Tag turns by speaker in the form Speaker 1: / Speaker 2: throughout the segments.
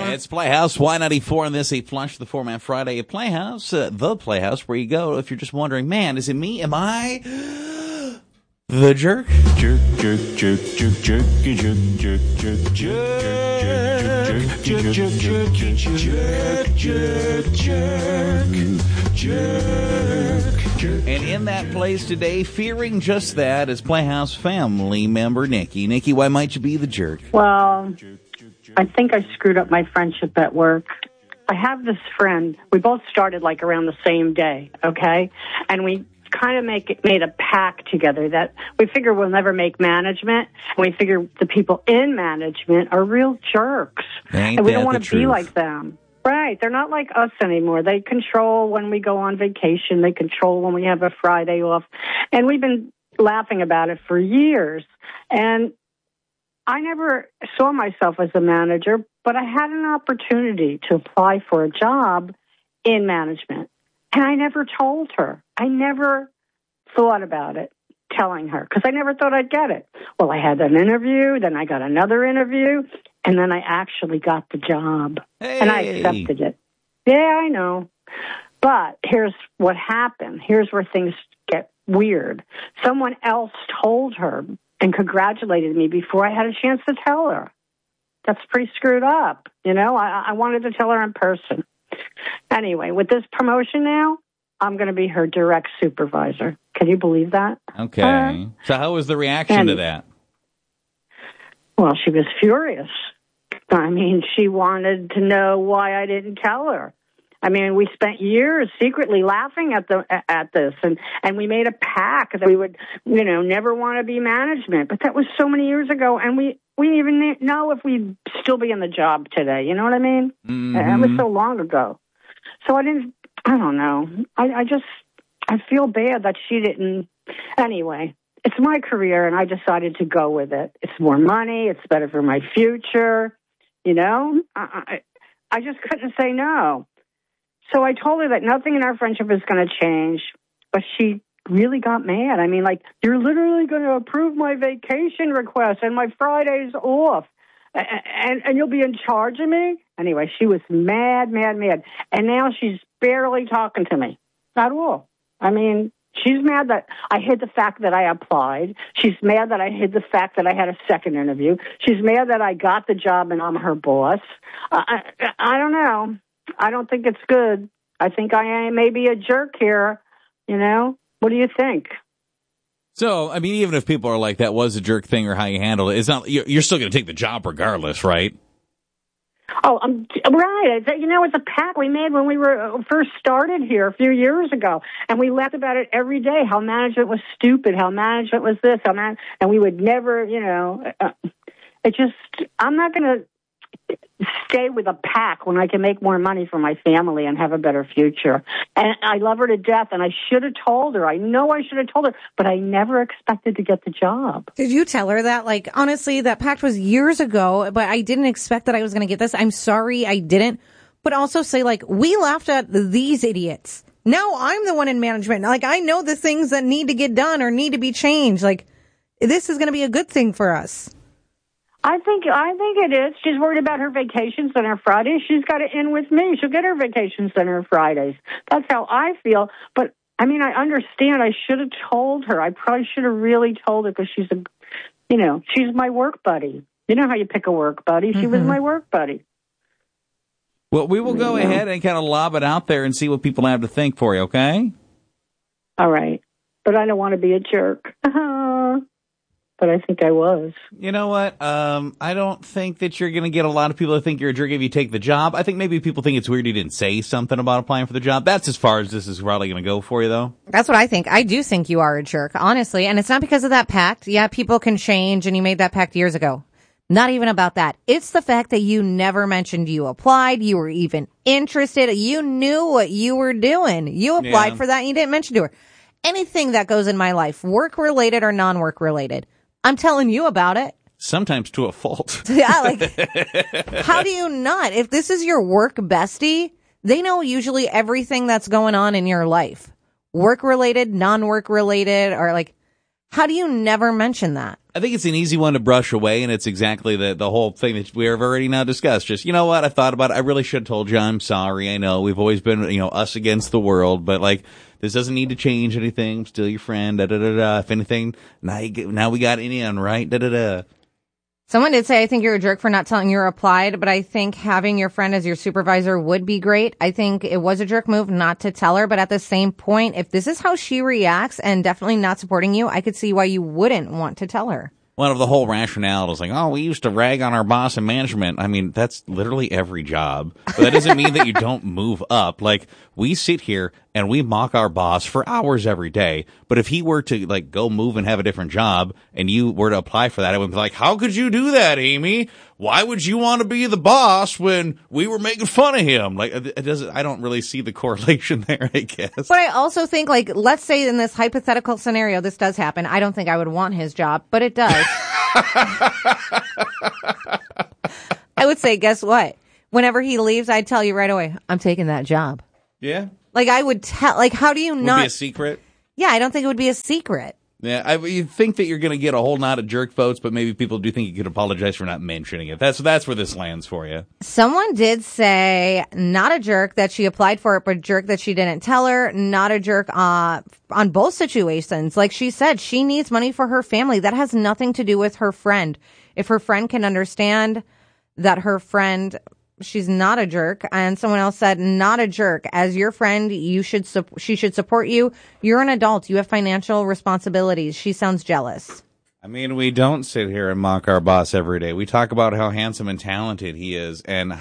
Speaker 1: It's Playhouse Y94 on this, a Flush the Format Friday at Playhouse, the Playhouse where you go if you're just wondering, man, is it me? Am I the jerk? Jerk, jerk, jerk, jerk, jerk, jerk, jerk, jerk, jerk, jerk, jerk, jerk. And in that place today, fearing just that, is Playhouse family member Nikki. Nikki, why might you be the jerk?
Speaker 2: Well, I think I screwed up my friendship at work. I have this friend. We both started like around the same day, okay? And we kind of made a pact together that we figure we'll never make management, and we figure the people in management are real jerks. And we don't want to be like them. Right. They're not like us anymore. They control when we go on vacation. They control when we have a Friday off. And we've been laughing about it for years. And I never saw myself as a manager, but I had an opportunity to apply for a job in management. And I never told her. I never thought about it, telling her, because I never thought I'd get it. Well, I had an interview, then I got another interview, and then I actually got the job.
Speaker 1: Hey.
Speaker 2: And I accepted it. Yeah, I know. But here's what happened. Here's where things get weird. Someone else told her and congratulated me before I had a chance to tell her. That's pretty screwed up. You know, I wanted to tell her in person. Anyway, with this promotion now, I'm going to be her direct supervisor. Can you believe that?
Speaker 1: Okay. So how was the reaction to that?
Speaker 2: Well, she was furious. I mean, she wanted to know why I didn't tell her. I mean, we spent years secretly laughing at this, and we made a pact that we would, you know, never want to be management. But that was so many years ago, and we even know if we'd still be in the job today. You know what I mean? Mm-hmm. It was so long ago. So I don't know. I feel bad that she didn't. Anyway, it's my career, and I decided to go with it. It's more money. It's better for my future. You know, I just couldn't say no. So I told her that nothing in our friendship is going to change, but she really got mad. I mean, like, you're literally going to approve my vacation request and my Fridays off, and you'll be in charge of me? Anyway, she was mad. And now she's barely talking to me at all. I mean, she's mad that I hid the fact that I applied. She's mad that I hid the fact that I had a second interview. She's mad that I got the job and I'm her boss. I don't know. I don't think it's good. I think I may be a jerk here, you know? What do you think?
Speaker 1: So, I mean, even if people are like, that was a jerk thing or how you handled it, it's not, you're still going to take the job regardless, right?
Speaker 2: Oh, right. You know, it's a pact we made when we were first started here a few years ago. And we laughed about it every day, how management was stupid, how management was this, and we would never, you know, I'm not going to stay with a pack when I can make more money for my family and have a better future. And I love her to death, and I should have told her. I know I should have told her, but I never expected to get the job.
Speaker 3: Did you tell her that? Like, honestly, that pact was years ago, but I didn't expect that I was going to get this. I'm sorry I didn't. But also say, like, we laughed at these idiots. Now I'm the one in management. Like, I know the things that need to get done or need to be changed. Like, this is going to be a good thing for us.
Speaker 2: I think it is. She's worried about her vacations and her Fridays. She's got to in with me. She'll get her vacations and her Fridays. That's how I feel. But, I mean, I understand. I should have told her. I probably should have really told her because she's my work buddy. You know how you pick a work buddy? She was my work buddy.
Speaker 1: Well, we will go ahead and kind of lob it out there and see what people have to think for you, okay?
Speaker 2: All right. But I don't want to be a jerk. But I think I was.
Speaker 1: You know what? I don't think that you're going to get a lot of people that think you're a jerk if you take the job. I think maybe people think it's weird you didn't say something about applying for the job. That's as far as this is probably going to go for you, though.
Speaker 3: That's what I think. I do think you are a jerk, honestly. And it's not because of that pact. Yeah, people can change, and you made that pact years ago. Not even about that. It's the fact that you never mentioned you applied. You were even interested. You knew what you were doing. You applied for that, and you didn't mention to her. Anything that goes in my life, work-related or non-work related, I'm telling you about it.
Speaker 1: Sometimes to a fault.
Speaker 3: Yeah, like, how do you not? If this is your work bestie, they know usually everything that's going on in your life. Work-related, non-work related, or like, how do you never mention that?
Speaker 1: I think it's an easy one to brush away, and it's exactly the whole thing that we have already now discussed. Just, you know what, I thought about it. I really should have told you I'm sorry. I know we've always been, us against the world, but like, this doesn't need to change anything. I'm still your friend, da-da-da-da. If anything, now we got it in, right? Da-da-da.
Speaker 3: Someone did say, I think you're a jerk for not telling you're applied, but I think having your friend as your supervisor would be great. I think it was a jerk move not to tell her, but at the same point, if this is how she reacts and definitely not supporting you, I could see why you wouldn't want to tell her.
Speaker 1: One of the whole rationale is like, oh, we used to rag on our boss and management. I mean, that's literally every job. But that doesn't mean that you don't move up. Like, we sit here and we mock our boss for hours every day. But if he were to, like, go move and have a different job and you were to apply for that, I would be like, how could you do that, Amy? Why would you want to be the boss when we were making fun of him? Like, I don't really see the correlation there, I guess.
Speaker 3: But I also think, like, let's say in this hypothetical scenario, this does happen. I don't think I would want his job, but it does. I would say, guess what? Whenever he leaves, I'd tell you right away, I'm taking that job.
Speaker 1: Yeah.
Speaker 3: Like, I would tell, like, how do you not?
Speaker 1: Would be a secret?
Speaker 3: Yeah, I don't think it would be a secret.
Speaker 1: Yeah, you think that you're going to get a whole lot of jerk votes, but maybe people do think you could apologize for not mentioning it. That's where this lands for you.
Speaker 3: Someone did say not a jerk that she applied for it, but a jerk that she didn't tell her. Not a jerk on both situations. Like she said, she needs money for her family. That has nothing to do with her friend. If her friend can understand that her friend, she's not a jerk. And someone else said, not a jerk. As your friend, she should support you. You're an adult. You have financial responsibilities. She sounds jealous.
Speaker 1: I mean, we don't sit here and mock our boss every day. We talk about how handsome and talented he is and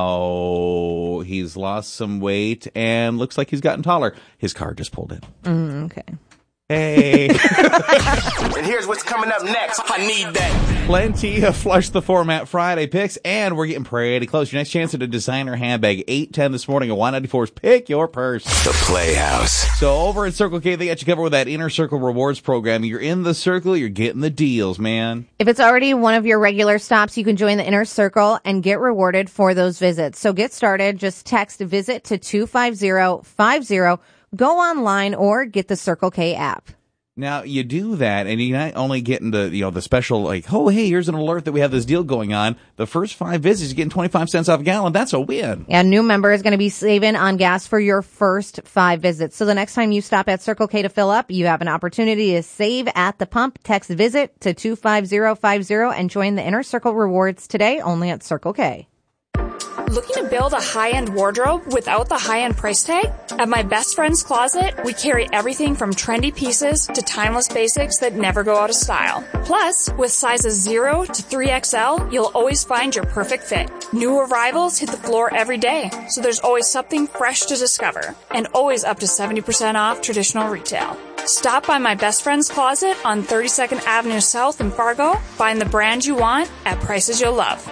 Speaker 1: how he's lost some weight and looks like he's gotten taller. His car just pulled in.
Speaker 3: Okay.
Speaker 1: Hey.
Speaker 4: And here's what's coming up next. I need that.
Speaker 1: Plenty of Flush the Format Friday picks, and we're getting pretty close. Your next chance at a designer handbag, 8:10 this morning at Y94's Pick Your Purse.
Speaker 4: The Playhouse.
Speaker 1: So over at Circle K, they got you covered with that Inner Circle Rewards program. You're in the circle, you're getting the deals, man.
Speaker 3: If it's already one of your regular stops, you can join the Inner Circle and get rewarded for those visits. So get started. Just text VISIT to 25050. Go online or get the Circle K app.
Speaker 1: Now, you do that, and you're not only getting the special, like, oh, hey, here's an alert that we have this deal going on. The first 5 visits, you're getting 25 cents off a gallon. That's a win.
Speaker 3: Yeah, new member is going to be saving on gas for your first 5 visits. So the next time you stop at Circle K to fill up, you have an opportunity to save at the pump. Text VISIT to 25050 and join the Inner Circle Rewards today, only at Circle K.
Speaker 5: Looking to build a high-end wardrobe without the high-end price tag? At my best friend's closet, we carry everything from trendy pieces to timeless basics that never go out of style. Plus, with sizes 0 to 3XL, you'll always find your perfect fit. New arrivals hit the floor every day, so there's always something fresh to discover, and always up to 70% off traditional retail. Stop by my best friend's closet on 32nd Avenue South in Fargo. Find the brand you want at prices you'll love.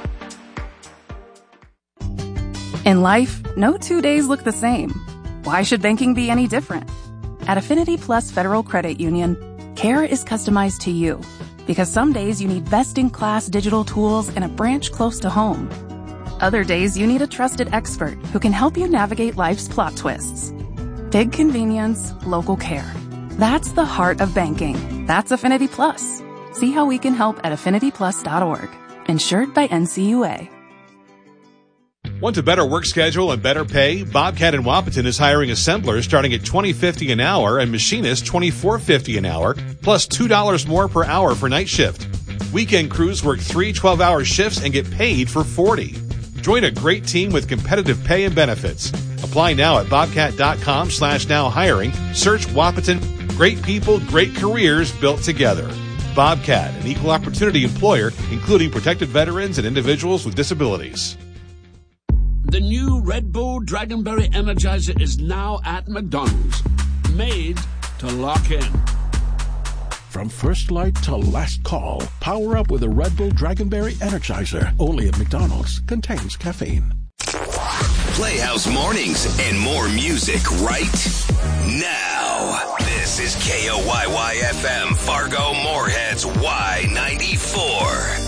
Speaker 6: In life, no 2 days look the same. Why should banking be any different? At Affinity Plus Federal Credit Union, care is customized to you because some days you need best-in-class digital tools and a branch close to home. Other days you need a trusted expert who can help you navigate life's plot twists. Big convenience, local care. That's the heart of banking. That's Affinity Plus. See how we can help at affinityplus.org. Insured by NCUA.
Speaker 7: Want a better work schedule and better pay? Bobcat in Wapaton is hiring assemblers starting at $20.50 an hour and machinists $24.50 an hour, plus $2 more per hour for night shift. Weekend crews work 3 12-hour shifts and get paid for 40. Join a great team with competitive pay and benefits. Apply now at bobcat.com/now hiring. Search Wapaton. Great people, great careers built together. Bobcat, an equal opportunity employer, including protected veterans and individuals with disabilities.
Speaker 8: The new Red Bull Dragonberry Energizer is now at McDonald's. Made to lock in.
Speaker 9: From first light to last call, power up with a Red Bull Dragonberry Energizer. Only at McDonald's. Contains caffeine.
Speaker 4: Playhouse Mornings and more music right now. This is KOYY-FM, Fargo Moorhead's Y94.